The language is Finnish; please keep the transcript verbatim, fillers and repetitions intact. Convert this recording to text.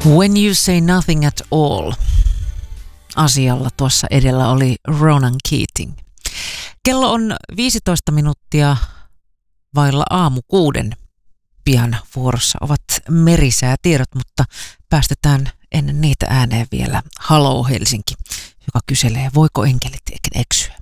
When You Say Nothing at All. Asialla tuossa edellä oli Ronan Keating. Kello on viisitoista minuuttia vailla aamu kuuden. Pian vuorossa ovat merisäätiedot, mutta päästetään ennen niitä ääneen vielä Hello Helsinki, joka kyselee, voiko enkelit eksyä.